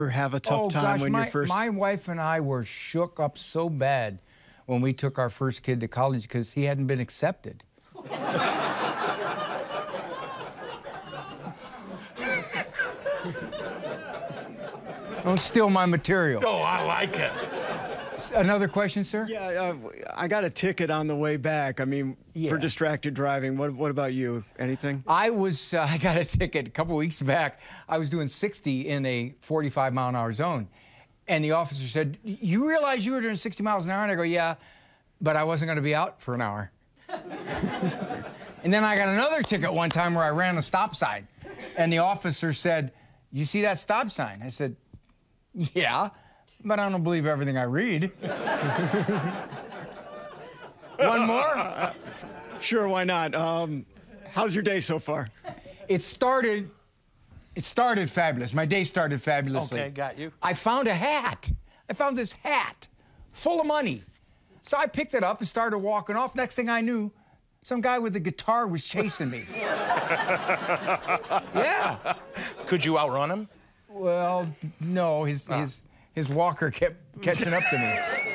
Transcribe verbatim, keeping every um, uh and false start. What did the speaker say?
have a tough oh, time gosh, when my, you're first? My wife and I were shook up so bad when we took our first kid to college because he hadn't been accepted. Don't steal my material. Oh, I like it. Another question, sir? Yeah, uh, I got a ticket on the way back. I mean, Yeah. for distracted driving. What, what about you? Anything? I was, uh, I got a ticket a couple weeks back. I was doing sixty in a forty-five mile an hour zone. And the officer said, you realize you were doing sixty miles an hour? And I go, yeah, but I wasn't going to be out for an hour. And then I got another ticket one time where I ran a stop sign. And the officer said, you see that stop sign? I said, yeah, but I don't believe everything I read. One more? Uh, sure, why not? Um, how's your day so far? It started, it started fabulous. My day started fabulously. Okay, got you. I found a hat. I found this hat full of money. So I picked it up and started walking off. Next thing I knew, some guy with a guitar was chasing me. Yeah. Could you outrun him? Well, no, his, Ah. his, his walker kept catching up to me.